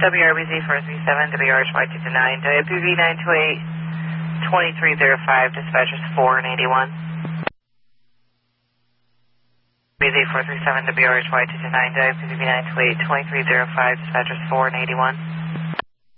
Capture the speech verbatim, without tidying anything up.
W R B Z four three seven, W R H Y two two nine, W P V nine two eight, twenty-three oh five, dispatchers four and eighty-one. B Z four three seven, W R H Y two two nine, W P V nine two eight, twenty-three oh five, dispatchers four and eighty-one.